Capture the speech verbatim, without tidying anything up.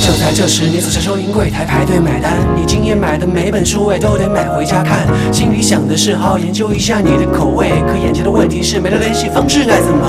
就在这时，你走向收银柜台排队买单，你今夜买的每本书也都得买回家看，心里想的是好好研究一下你的口味，可眼前的问题是没了联系方式该怎么